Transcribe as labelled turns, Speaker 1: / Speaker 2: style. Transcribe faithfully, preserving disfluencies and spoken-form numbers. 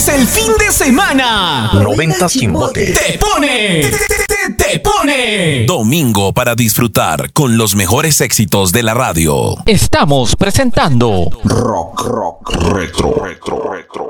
Speaker 1: el fin de semana.
Speaker 2: Noventas Chimbote.
Speaker 1: Te pone, te, te, te pone.
Speaker 3: Domingo para disfrutar con los mejores éxitos de la radio.
Speaker 4: Estamos presentando
Speaker 2: Rock, rock, retro, retro, retro.